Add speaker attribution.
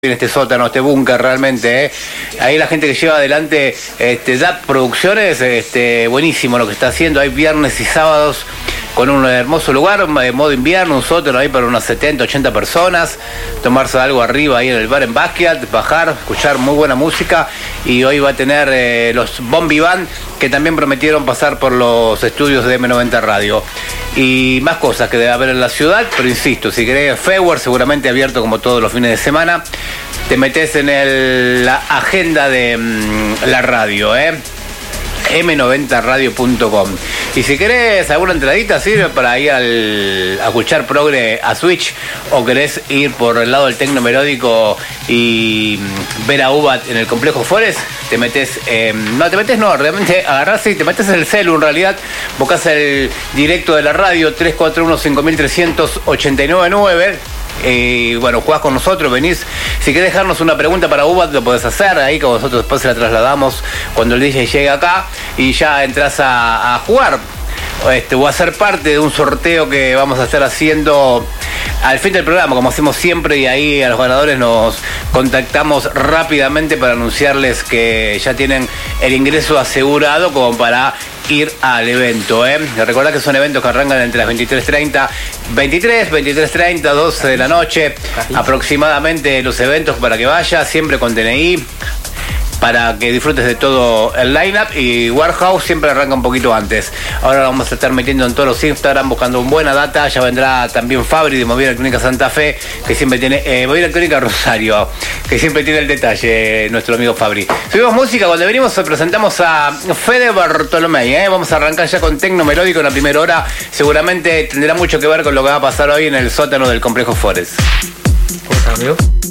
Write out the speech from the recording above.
Speaker 1: en este sótano, este búnker realmente, ¿eh? Ahí la gente que lleva adelante ya producciones, buenísimo lo que está haciendo. Hay viernes y sábados con un hermoso lugar, de modo invierno, un sótano ahí para unas 70, 80 personas, tomarse algo arriba ahí en el bar en Basquiat, bajar, escuchar muy buena música. Y hoy va a tener los Bombi Band, que también prometieron pasar por los estudios de M90 Radio. Y más cosas que debe haber en la ciudad, pero insisto, si querés Feuer, seguramente abierto como todos los fines de semana. Te metes en la agenda de la radio, m90radio.com. Y si querés alguna entradita, sirve para ir a escuchar progre a Switch, o querés ir por el lado del tecno melódico y ver a Ubat en el complejo Forest, te metes, realmente agarrás y te metes en el celu, en realidad, buscás el directo de la radio 341-5300-899. Y bueno, jugás con nosotros, venís. Si querés dejarnos una pregunta para Ubat, lo podés hacer ahí, que nosotros después se la trasladamos cuando el DJ llegue acá y ya entras a jugar o a ser parte de un sorteo que vamos a estar haciendo al fin del programa, como hacemos siempre, y ahí a los ganadores nos contactamos rápidamente para anunciarles que ya tienen el ingreso asegurado como para ir al evento, Recordad que son eventos que arrancan entre las 23:30, 12 de la noche, aproximadamente los eventos para que vayas, siempre con DNI, para que disfrutes de todo el line-up. Y Warehouse siempre arranca un poquito antes. Ahora lo vamos a estar metiendo en todos los Instagram, buscando buena data. Ya vendrá también Fabri de Movida Clínica Santa Fe, que siempre tiene, Movida Clínica Rosario, que siempre tiene el detalle, nuestro amigo Fabri. Subimos música, cuando venimos presentamos a Fede Bartolomé, Vamos a arrancar ya con tecno melódico en la primera hora. Seguramente tendrá mucho que ver con lo que va a pasar hoy en el sótano del complejo Forest.
Speaker 2: ¿Cómo estás, amigo?